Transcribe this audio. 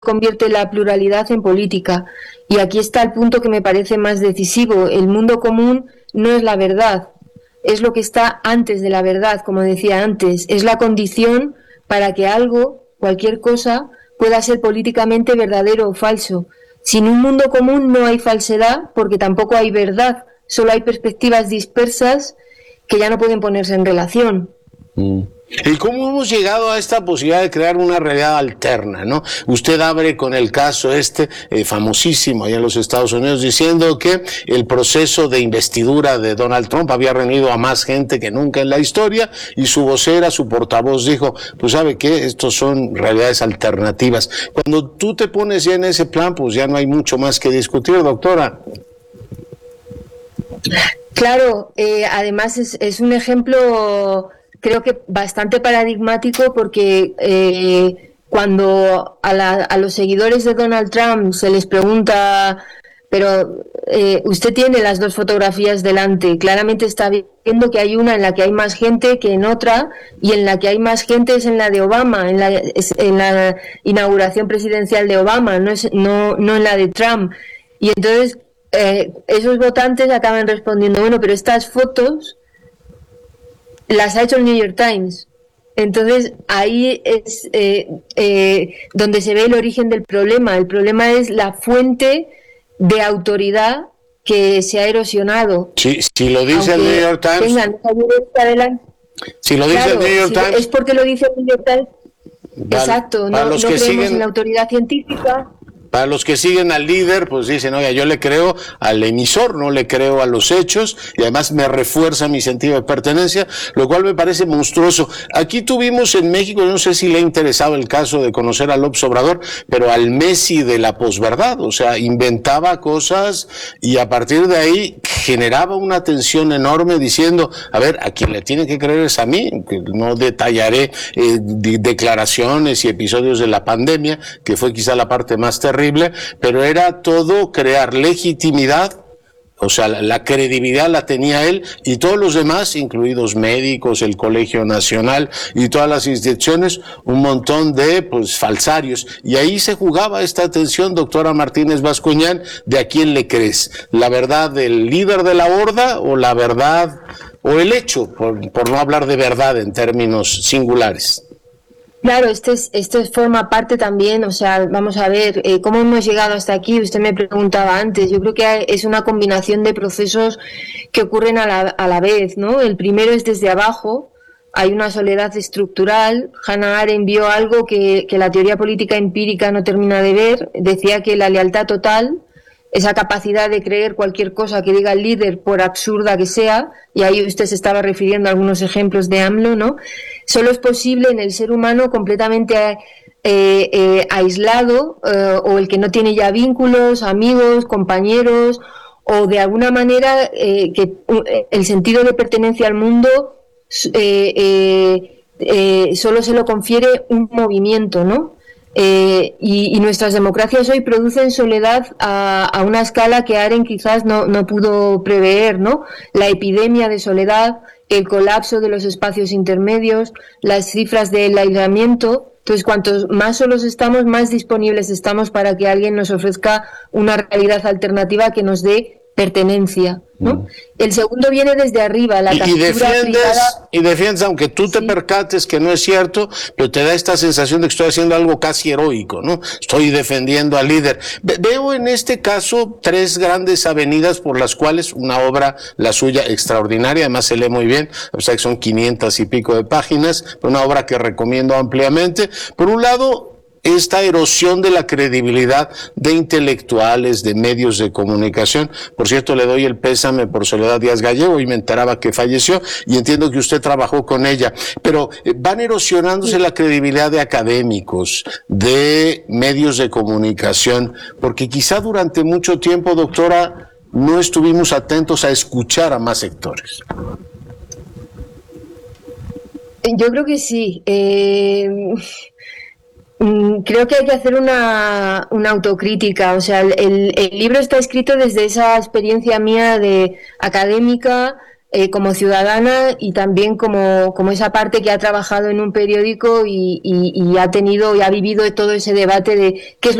convierte la pluralidad en política. Y aquí está el punto que me parece más decisivo. El mundo común no es la verdad, es lo que está antes de la verdad, como decía antes. Es la condición para que algo, cualquier cosa, pueda ser políticamente verdadero o falso. Sin un mundo común no hay falsedad, porque tampoco hay verdad, solo hay perspectivas dispersas que ya no pueden ponerse en relación. ¿Y cómo hemos llegado a esta posibilidad de crear una realidad alterna, no? Usted abre con el caso famosísimo allá en los Estados Unidos, diciendo que el proceso de investidura de Donald Trump había reunido a más gente que nunca en la historia, y su vocera, su portavoz, dijo, pues ¿sabe qué? Estos son realidades alternativas. Cuando tú te pones ya en ese plan, pues ya no hay mucho más que discutir, doctora. Claro, además es un ejemplo, creo que bastante paradigmático, porque cuando a los seguidores de Donald Trump se les pregunta, pero usted tiene las dos fotografías delante, claramente está viendo que hay una en la que hay más gente que en otra, y en la que hay más gente es en la de Obama, en la inauguración presidencial de Obama, no en la de Trump. Y entonces esos votantes acaban respondiendo, bueno, pero estas fotos las ha hecho el New York Times. Entonces ahí es donde se ve el origen del problema. El problema es la fuente de autoridad que se ha erosionado. Si lo dice el New York Times. Si lo dice el New York Times. Es porque lo dice el New York Times. Exacto, no creemos en la autoridad científica. Para los que siguen al líder, pues dicen, oiga, yo le creo al emisor, no le creo a los hechos, y además me refuerza mi sentido de pertenencia, lo cual me parece monstruoso. Aquí tuvimos en México, no sé si le ha interesado el caso de conocer a López Obrador, pero al Messi de la posverdad, o sea, inventaba cosas y a partir de ahí generaba una tensión enorme diciendo, a ver, a quien le tiene que creer es a mí, que no detallaré declaraciones y episodios de la pandemia, que fue quizá la parte más terrible, pero era todo crear legitimidad, o sea, la credibilidad la tenía él y todos los demás, incluidos médicos, el Colegio Nacional y todas las instituciones, un montón de falsarios. Y ahí se jugaba esta tensión, doctora Martínez Bascuñán, de a quién le crees, la verdad del líder de la horda o la verdad o el hecho, por no hablar de verdad en términos singulares. Claro, esto forma parte también, o sea, vamos a ver, ¿cómo hemos llegado hasta aquí? Usted me preguntaba antes, yo creo que es una combinación de procesos que ocurren a la vez, ¿no? El primero es desde abajo, hay una soledad estructural. Hannah Arendt vio algo que la teoría política empírica no termina de ver, decía que la lealtad total, esa capacidad de creer cualquier cosa que diga el líder, por absurda que sea, y ahí usted se estaba refiriendo a algunos ejemplos de AMLO, ¿no? Solo es posible en el ser humano completamente aislado, o el que no tiene ya vínculos, amigos, compañeros, o de alguna manera que el sentido de pertenencia al mundo solo se lo confiere un movimiento, ¿no? Y nuestras democracias hoy producen soledad a una escala que Arendt quizás no pudo prever, ¿no? La epidemia de soledad, el colapso de los espacios intermedios, las cifras del aislamiento. Entonces, cuantos más solos estamos, más disponibles estamos para que alguien nos ofrezca una realidad alternativa que nos dé pertenencia, ¿no? El segundo viene desde arriba, la captura privada. Y defiendes, aunque tú te percates que no es cierto, pero te da esta sensación de que estoy haciendo algo casi heroico, ¿no? Estoy defendiendo al líder. Veo en este caso tres grandes avenidas por las cuales una obra, la suya, extraordinaria, además se lee muy bien, o sea que son 500 y pico de páginas, una obra que recomiendo ampliamente. Por un lado, esta erosión de la credibilidad de intelectuales, de medios de comunicación. Por cierto, le doy el pésame por Soledad Díaz Gallego, y me enteraba que falleció, y entiendo que usted trabajó con ella, pero van erosionándose la credibilidad de académicos, de medios de comunicación, porque quizá durante mucho tiempo, doctora, no estuvimos atentos a escuchar a más sectores. Yo creo que sí. Creo que hay que hacer una autocrítica. O sea, el libro está escrito desde esa experiencia mía de académica, como ciudadana y también como esa parte que ha trabajado en un periódico y ha tenido y ha vivido todo ese debate de qué es